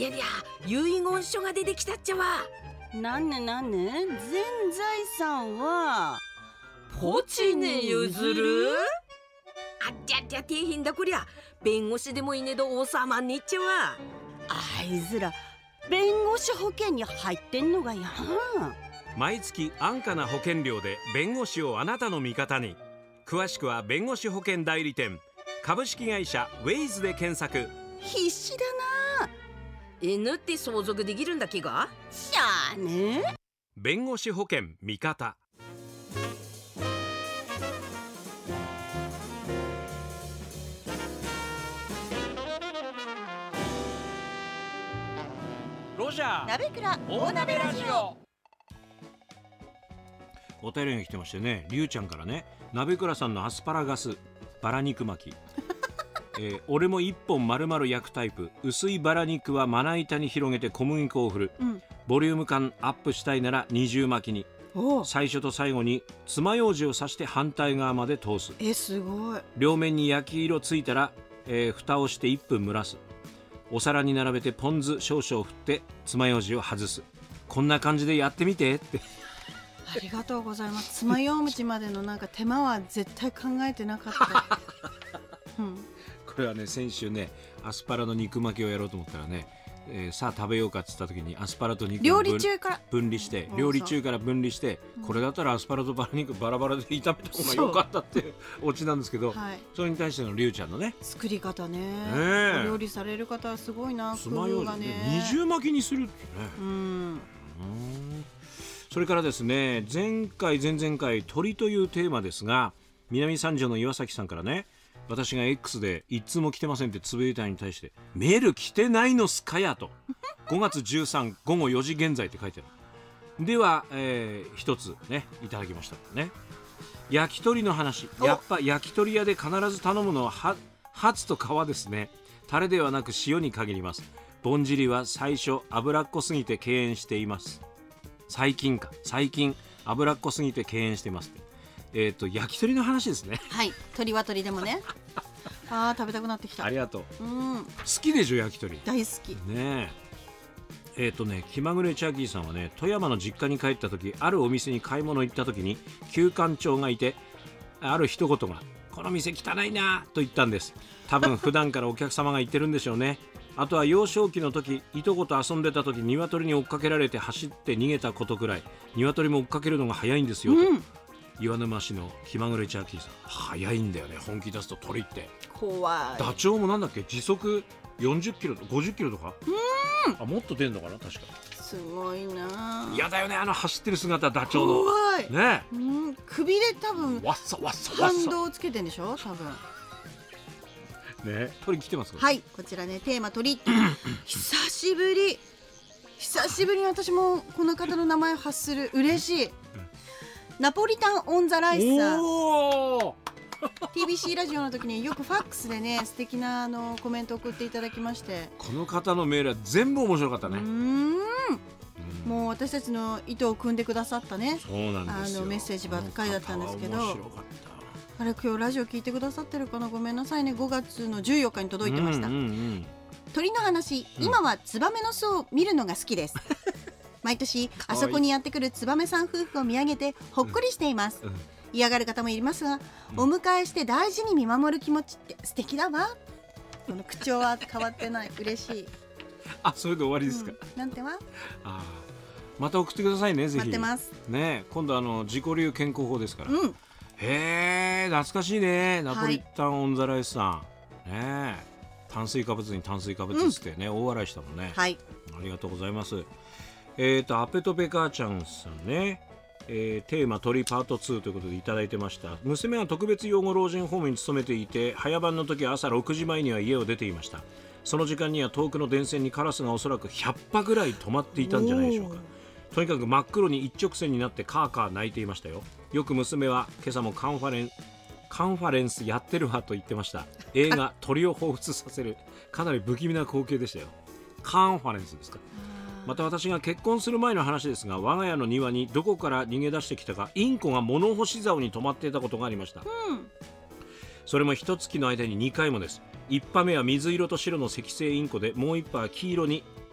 りゃりゃ遺言書が出てきたっちゃわ。 なんね全財産はポチに譲る。あっちゃっちゃ底辺だこりゃ。弁護士でもいねど収まんねっちゃわ。 あいずら弁護士保険に入ってんのがや。 毎月安価な保険料で弁護士をあなたの味方に。詳しくは弁護士保険代理店株式会社ウェイズで検索。 必死だな。 犬って相続できるんだっけが。 しゃあね。 弁護士保険味方。ロジャー鍋倉大鍋ラジオ。お便りが来てましてね、りゅうちゃんからね、鍋倉さんのアスパラガスバラ肉巻き俺も一本丸々焼くタイプ。薄いバラ肉はまな板に広げて小麦粉を振る、ボリューム感アップしたいなら二重巻きに。最初と最後に爪楊枝を刺して反対側まで通す。 すごい。 両面に焼き色ついたら、蓋をして1分蒸らす。お皿に並べてポン酢少々振って爪楊枝を外す。こんな感じでやってみてってありがとうございます。爪楊枝までのなんか手間は絶対考えてなかった、 これはね、先週ねアスパラの肉巻きをやろうと思ったらね、さあ食べようかっつった時にアスパラと肉を料理中から分離して料理中から分離して、これだったらアスパラとバラ肉バラバラで炒めた方が良かったってオチなんですけど、それに対してのりゅうちゃんのね作り方ね、お料理される方はすごいな、工夫がね。 二重巻きにするってね。それからですね、前回前々回鳥というテーマですが、南三条の岩崎さんからね、私が X で一通も来てませんってつぶやいたのに対して、メール来てないのすかやと5月13午後4時現在って書いてある。では、一つねいただきましたね。焼き鳥の話、やっぱ焼き鳥屋で必ず頼むのはハツと皮ですね。タレではなく塩に限ります。ぼんじりは最初脂っこすぎて敬遠しています。最近脂っこすぎて敬遠してますって。焼き鳥の話ですね。 はい、鳥は鳥でもね食べたくなってきた。 ありがとう。 好きでしょ焼き鳥。 大好きねえ。気まぐれチャーキーさんはね、富山の実家に帰った時、あるお店に買い物行った時に旧館長がいて、ある一言がこの店汚いなと言ったんです。多分普段からお客様が言ってるんでしょうね。あとは幼少期の時、いとこと遊んでた時、鶏に追っかけられて走って逃げたことくらい、鶏も追っかけるのが早いんですよと、岩沼市の気まぐれチャーキーさん、早いんだよね、本気出すと鳥って。 怖い。 ダチョウもなんだっけ、時速40キロと50キロとか、もっと出るのかな、確か。 すごいな。 嫌だよね、走ってる姿、ダチョウの。 怖いね。 首で多分わっさわっさ反動をつけてんでしょ、多分ね。鳥来てますか。 はい、こちらね、テーマ鳥久しぶりに私もこの方の名前を発する。嬉しい。ナポリタンオンザライスさん。TBC ラジオの時によくファックスでね、素敵なコメントを送っていただきまして、 この方のメールは全部面白かったね。 もう私たちの意図を組んでくださったね、 そうなんですよ、 メッセージばっかりだったんですけど、 面白かった。 あれ、今日ラジオ聞いてくださってるかな、ごめんなさいね。5月の14日に届いてました。鳥の話、今はツバメの巣を見るのが好きです毎年あそこにやってくるツバメさん夫婦を見上げてほっこりしています。嫌がる方もいますが、お迎えして大事に見守る気持ちって素敵だわ。この口調は変わってない。嬉しい。 それで終わりですか。 なんてはまた送ってくださいね、ぜひ。 待ってますね。今度自己流健康法ですから。へえ、懐かしいね。ナポリタンオンザライスさん、ね。炭水化物に炭水化物ってね、大笑いしたもんね。 はい、 ありがとうございます。アペトペカーちゃんさんね、テーマ鳥パート2ということでいただいてました。娘は特別養護老人ホームに勤めていて、早番の時は朝6時前には家を出ていました。その時間には遠くの電線にカラスがおそらく100羽ぐらい止まっていたんじゃないでしょうか。とにかく真っ黒に一直線になってカーカー泣いていましたよ。よく娘は今朝もカンファレンスやってるわと言ってました。映画鳥を彷彿させるかなり不気味な光景でしたよ。カンファレンスですか。また私が結婚する前の話ですが、我が家の庭にどこから逃げ出してきたかインコが物干し竿に止まっていたことがありました。それも一月の間に2回もです。1羽目は水色と白の赤星インコで、もう1羽は黄色に